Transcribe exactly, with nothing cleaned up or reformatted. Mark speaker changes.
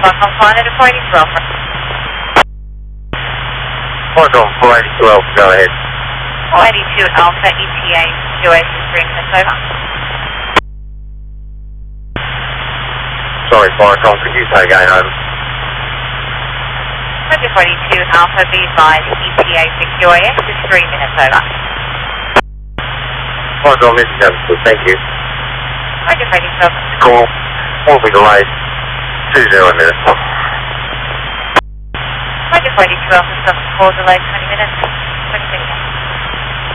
Speaker 1: Qualcomm Flight at four eighty twelve.
Speaker 2: Qualcomm four eighty twelve, go ahead.
Speaker 1: four eighty-two Alpha E T A, Oasis three minutes over.
Speaker 2: Sorry, Qualcomm, could you say again, over?
Speaker 1: Roger forty-two Alpha, be advised, E T A six Oasis three minutes over.
Speaker 2: Qualcomm, this is Everton, thank you.
Speaker 1: Roger forty-two.
Speaker 2: Call will be delayed two zero minutes.
Speaker 1: Roger forty-two Alpha, call delayed twenty minutes. twenty minutes.